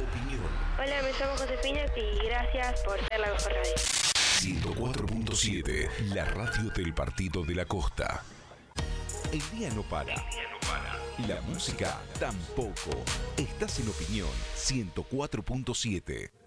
Opinión. Hola, me llamo Josefina y gracias por ser la mejor radio. 104.7, la radio del Partido de la Costa. El día no para. La música tampoco. Estás en Opinión 104.7.